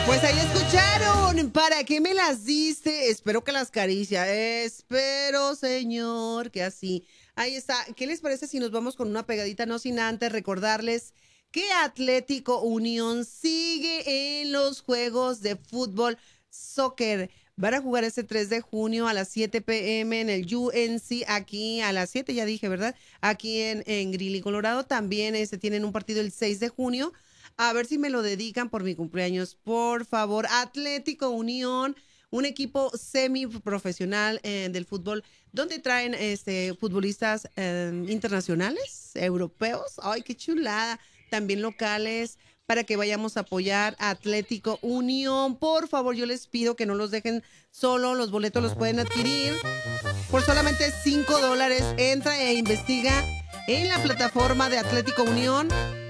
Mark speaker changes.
Speaker 1: Pues ahí escucharon. ¿Para qué me las diste? Espero que las caricia. Espero, señor, que así. Ahí está. ¿Qué les parece si nos vamos con una pegadita? No sin antes recordarles que Atlético Unión sigue en los juegos de fútbol soccer. Van a jugar este 3 de junio a las 7 p.m. en el UNC, aquí a las 7, ya dije, ¿verdad? Aquí en Greeley, Colorado. También tienen un partido el 6 de junio. A ver si me lo dedican por mi cumpleaños, por favor. Atlético Unión, un equipo semiprofesional del fútbol, donde traen futbolistas internacionales, europeos. Ay, qué chulada. También locales, para que vayamos a apoyar a Atlético Unión. Por favor, yo les pido que no los dejen solo. Los boletos los pueden adquirir por solamente $5. Entra e investiga en la plataforma de Atlético Unión